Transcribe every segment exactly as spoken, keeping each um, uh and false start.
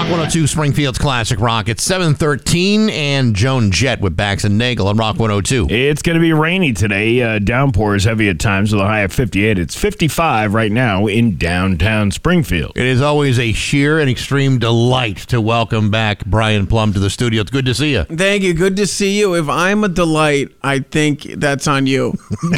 Rock one oh two, Springfield's Classic Rock. It's seven thirteen, and Joan Jett with Bax and Nagel on Rock one oh two. It's going to be rainy today. Uh, downpours heavy at times with a high of fifty-eight. It's fifty-five right now in downtown Springfield. It is always a sheer and extreme delight to welcome back Brian Plum to the studio. It's good to see you. Thank you. Good to see you. If I'm a delight, I think that's on you.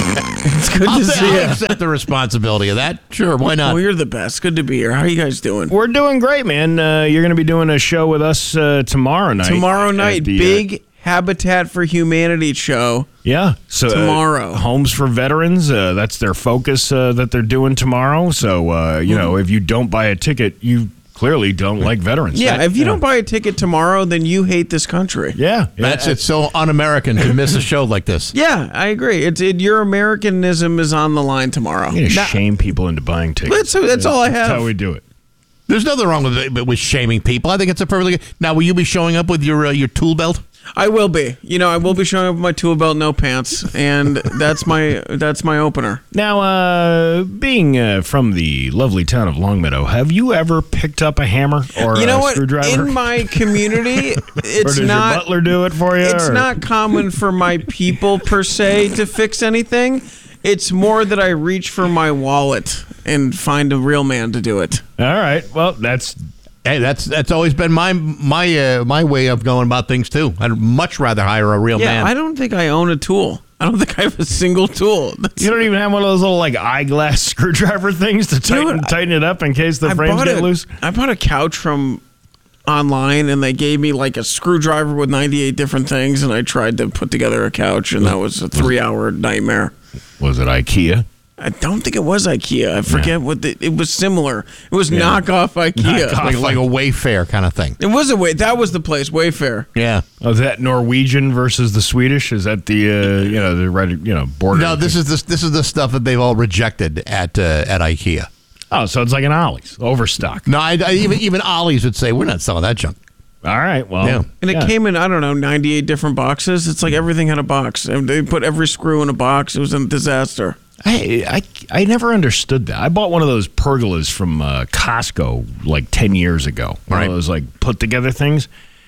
It's good I'll to say, see I'll you. accept the responsibility of that. Sure, why not? Well, you're the best. Good to be here. How are you guys doing? We're doing great, man. Uh, you're going to be doing a show with us uh, tomorrow night. Tomorrow night, the, big uh, Habitat for Humanity show. Yeah. So Tomorrow. Uh, Homes for Veterans, uh, that's their focus uh, that they're doing tomorrow. So, uh, you know, if you don't buy a ticket, you clearly don't like veterans. Yeah, That- if you yeah. don't buy a ticket tomorrow, then you hate this country. Yeah. That's yeah. it's so un-American to miss a show like this. Yeah, I agree. It's it, your Americanism is on the line tomorrow. You're going to Now- shame people into buying tickets. That's, that's all I That's have. how we do it. There's nothing wrong with it, with shaming people. I think it's a perfectly good. Now, will you be showing up with your uh, your tool belt? I will be. You know, I will be showing up with my tool belt, no pants, and that's my that's my opener. Now, uh, being uh, from the lovely town of Longmeadow, have you ever picked up a hammer or You know a what? screwdriver? In my community, or it's does not. your butler do it for you? It's or- not common for my people per se to fix anything. It's more that I reach for my wallet and find a real man to do it. All right. Well, that's Hey, that's that's always been my my uh, my way of going about things too. I'd much rather hire a real Yeah, man. I don't think I own a tool. I don't think I have a single tool. That's- you don't even have one of those little like eyeglass screwdriver things to You know tighten what? tighten it up in case the I frames bought get a- loose. I bought a couch from online, and they gave me like a screwdriver with ninety-eight different things, and I tried to put together a couch, and that was a three-hour nightmare. Was it IKEA? I don't think it was IKEA. I forget what the, it was. Similar. It was knockoff IKEA. like, like a Wayfair kind of thing. It was a way. That was the place. Wayfair. Yeah. Oh, is that Norwegian versus the Swedish? Is that the uh, you know the right you know border? No, this is this this is the stuff that they've all rejected at uh, at IKEA. Oh, so it's like an Ollie's overstock. No, I, I, even even Ollie's would say we're not selling that junk. All right. Well, Yeah. And it yeah. came in, I don't know, ninety-eight different boxes. It's like everything had a box. And they put every screw in a box. It was a disaster. I, I I never understood that. I bought one of those pergolas from uh, Costco like ten years ago. One Right. of those like put together things.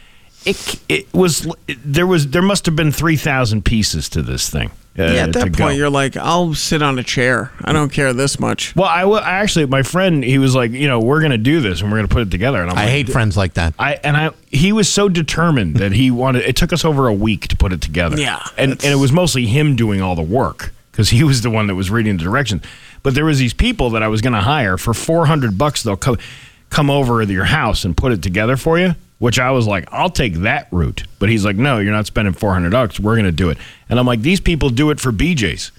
It it was it, there was there must have been three thousand pieces to this thing. Uh, yeah, at to that go. point, you're like, I'll sit on a chair. I don't care this much. Well, I, wa- I actually my friend he was like, you know, we're gonna do this and we're gonna put it together. And I'm I like, hate friends like that. I and I he was so determined that he wanted. It took us over a week to put it together. Yeah, and and it was mostly him doing all the work because he was the one that was reading the directions. But there was these people that I was going to hire for four hundred bucks. They'll come come over to your house and put it together for you. Which I was like, I'll take that route. But he's like, no, you're not spending four hundred bucks. We're going to do it. And I'm like, these people do it for B J's.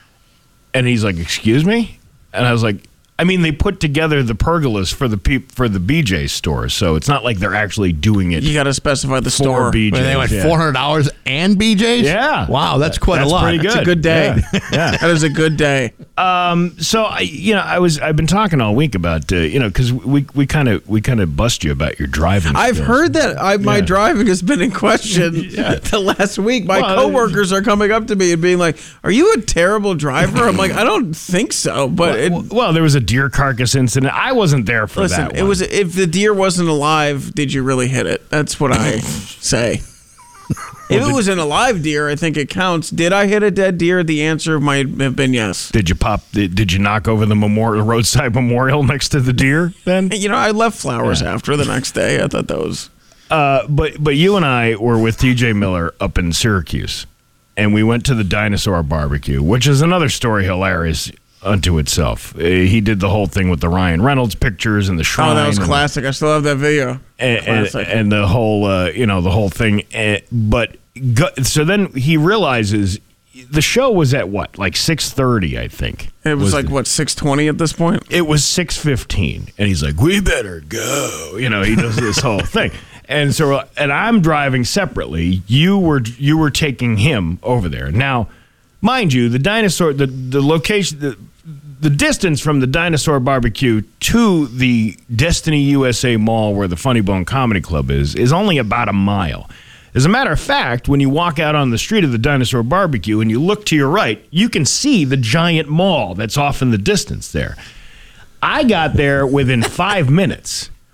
And he's like, excuse me? And I was like, I mean, they put together the pergolas for the peop- for the B J stores, so it's not like they're actually doing it You got to specify the for store. B J's. Wait, they went yeah. four hundred dollars and B J's. Yeah. Wow, that's quite That's a lot. pretty good. It's a good day. Yeah. Yeah. That is a good day. So I, you know, I was I've been talking all week about uh, you know because we we kind of we kind of bust you about your driving. I've skills. heard that I, my Yeah. driving has been in question the last week. My Well, coworkers are coming up to me and being like, "Are you a terrible driver?" I'm like, "I don't think so." But it, Well, well, there was a deer carcass incident. I wasn't there for listen, that. it one. was if the deer wasn't alive, did you really hit it? That's what I say. If it was an alive deer, I think it counts. Did I hit a dead deer? The answer might have been yes. Did you pop? Did, did you knock over the memorial roadside memorial next to the deer? Then, You know, I left flowers after the next day. I thought that was. uh, but but you and I were with T J Miller up in Syracuse, and we went to the Dinosaur Barbecue, which is another story hilarious unto itself. Uh, he did the whole thing with the Ryan Reynolds pictures and the shrine. Oh, that was and- classic. I still have that video. and, and, Classic. and the whole uh, you know the whole thing uh, but go, so then he realizes the show was at what like six thirty I think It was, like the- what six twenty at this point. it was six fifteen and he's like we better go you know he does this whole thing and so and I'm driving separately you were you were taking him over there now mind you the dinosaur the the location the The distance from the Dinosaur Barbecue to the Destiny U S A Mall where the Funny Bone Comedy Club is, is only about a mile. As a matter of fact, when you walk out on the street of the Dinosaur Barbecue and you look to your right, you can see the giant mall that's off in the distance there. I got there within five minutes.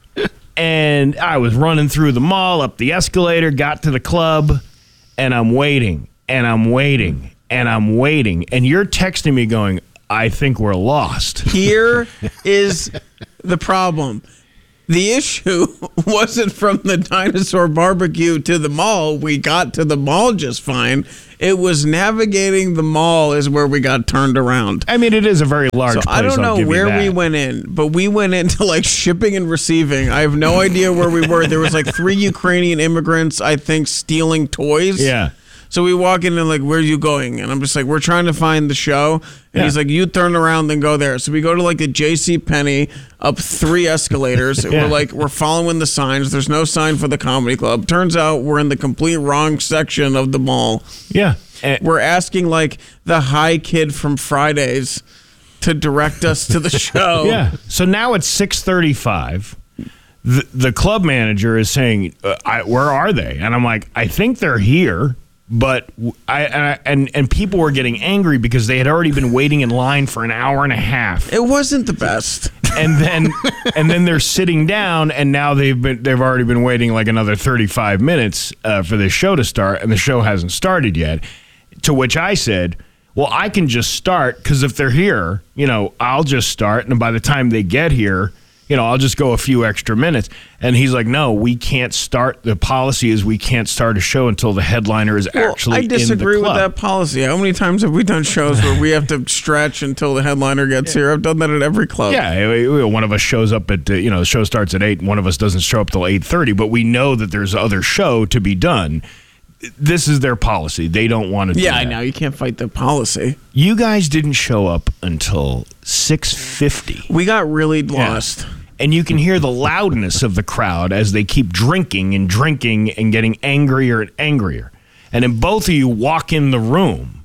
And I was running through the mall, up the escalator, got to the club, and I'm waiting, and I'm waiting, and I'm waiting. And you're texting me going, I think we're lost. Here is the problem. The issue wasn't from the Dinosaur Barbecue to the mall. We got to the mall just fine. It was navigating the mall is where we got turned around. I mean, it is a very large So place. I don't I'll know give you where that. we went in, but we went into like shipping and receiving. I have no idea where we were. There was like three Ukrainian immigrants, I think, stealing toys. Yeah. So we walk in and like, where are you going? And I'm just like, we're trying to find the show. And Yeah. he's like, you turn around, then go there. So we go to like the J C Penney up three escalators. Yeah. We're like, we're following the signs. There's no sign for the comedy club. Turns out we're in the complete wrong section of the mall. Yeah. And- We're asking like the high kid from Fridays to direct us to the show. Yeah. So now it's six thirty-five. The, the club manager is saying, uh, I, where are they? And I'm like, I think they're here. But I, I and and people were getting angry because they had already been waiting in line for an hour and a half. It wasn't the best. And then and then they're sitting down, and now they've been they've already been waiting like another thirty-five minutes uh, for this show to start, and the show hasn't started yet. To which I said, well, I can just start, because if they're here, you know, I'll just start, and by the time they get here, you know, I'll just go a few extra minutes. And he's like, no, we can't start. The policy is we can't start a show until the headliner is Well, actually I disagree in the with club. that policy. How many times have we done shows where we have to stretch until the headliner gets here? I've done that at every club. Yeah, we- we- one of us shows up at, uh, you know, the show starts at eight, and one of us doesn't show up till eight thirty, but we know that there's other show to be done. This is their policy. They don't want to do Yeah, that. I know. You can't fight the policy. You guys didn't show up until six fifty. We got really lost. And you can hear the loudness of the crowd as they keep drinking and drinking and getting angrier and angrier. And then both of you walk in the room.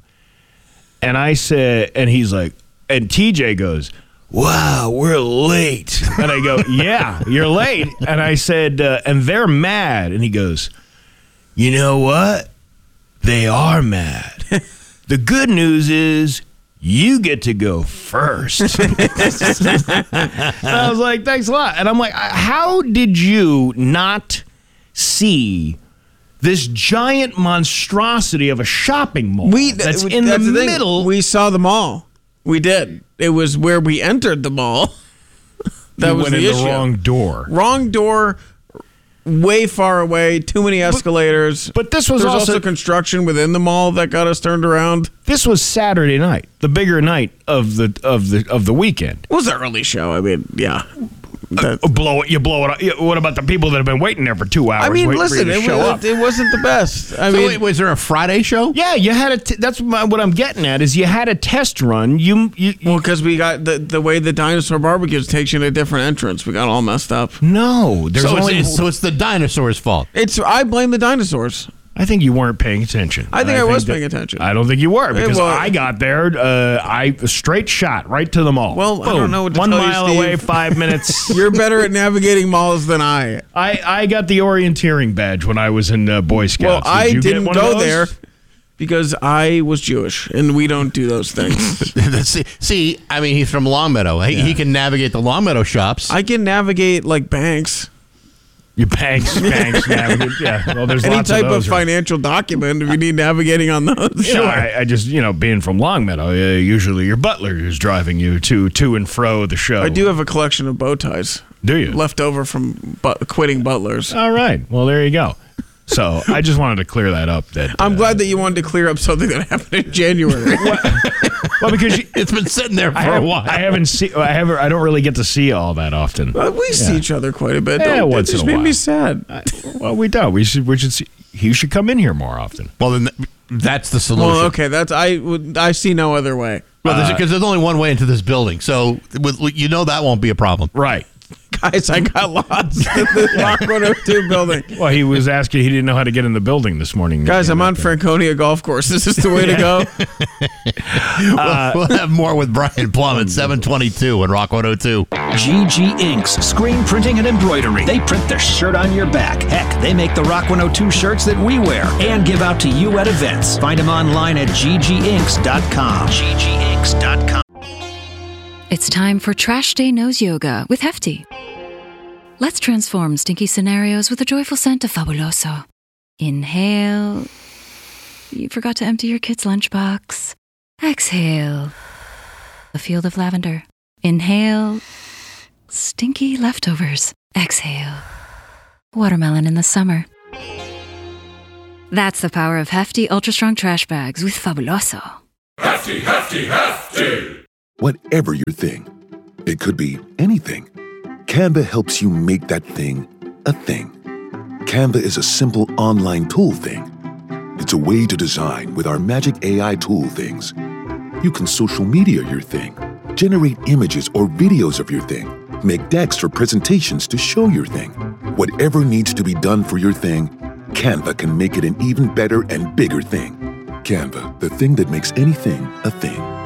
And I said, and he's like, and T J goes, wow, we're late. And I go, yeah, you're late. And I said, uh, and they're mad. And he goes, you know what? They are mad. The good news is you get to go first. And I was like, thanks a lot. And I'm like, how did you not see this giant monstrosity of a shopping mall We that's we- in that's the, thing. middle? We saw the mall. We did. It was where we entered the mall. That You was went the in issue. the wrong door. Wrong door. Way far away. Too many escalators. But this was There's also, also construction within the mall that got us turned around. this was Saturday night, the bigger night of the of the of the weekend. It was an early show. I mean, yeah. That- Uh, blow it, you blow it up. Yeah, what about the people that have been waiting there for two hours? I mean, waiting listen, for you to it, show was, up? it wasn't the best. I So mean, wait, was there a Friday show? Yeah, you had a. T- that's my, what I'm getting at is you had a test run. You you, you well, because we got the the way the Dinosaur Barbecue takes you to a different entrance. We got all messed up. no. There's So it's, only. it's, so it's the dinosaurs' fault. It's I blame the dinosaurs. I think you weren't paying attention. I think I was that- paying attention. I don't think you were because well- I got there. Uh, I a straight shot right to the mall. Well, I don't Boom. know what to One tell you, mile Steve. away, five minutes. You're better at navigating malls than I. I, I got the orienteering badge when I was in uh, Boy Well, Scouts. Did I you get didn't one of go those? there because I was Jewish, and we don't do those things. see, see, I mean, he's from Longmeadow. He, he can navigate the Longmeadow shops. I can navigate like banks. You banks, banks, navigate. Yeah, well, there's Any lots type of of those. right? financial document, if you need navigating on those. You know, I, I just, you know, being from Longmeadow, uh, usually your butler is driving you to to and fro the show. I do have a collection of bow ties Do you? left over from but- quitting butlers. All right. Well, there you go. So I just wanted to clear that up. That I'm uh, glad that you wanted to clear up something that happened in January. well, because you, It's been sitting there for I, a have, while. I haven't seen. I haven't. I don't really get to see you all that often. Well, we see each other quite a bit. Yeah, Don't- once it just in a made me while. sad. Well, we don't. We should. We should see. You should come in here more often. Well, then th- that's the solution. Well, okay, that's I would I see no other way. Well, there's, because there's only one way into this building, so with, you know that won't be a problem. Right. Guys, I got lost in the Rock one oh two building. Well, he was asking. He didn't know how to get in the building this morning. Guys, I'm Yeah, on okay. Franconia Golf Course. Is this the way to go? we'll, we'll have more with Brian Plum at seven twenty-two and Rock one oh two. G G Inks, screen printing and embroidery. They print the shirt on your back. Heck, they make the Rock one oh two shirts that we wear and give out to you at events. Find them online at g g inks dot com. g g inks dot com. It's time for Trash Day Nose Yoga with Hefty. Let's transform stinky scenarios with the joyful scent of Fabuloso. Inhale. You forgot to empty your kid's lunchbox. Exhale. A field of lavender. Inhale. Stinky leftovers. Exhale. Watermelon in the summer. That's the power of hefty, ultra-strong trash bags with Fabuloso. Hefty, hefty, hefty! Whatever your thing, it could be anything. Canva helps you make that thing a thing. Canva is a simple online tool thing. It's a way to design with our magic A I tool things. You can social media your thing, generate images or videos of your thing, make decks or presentations to show your thing. Whatever needs to be done for your thing, Canva can make it an even better and bigger thing. Canva, the thing that makes anything a thing.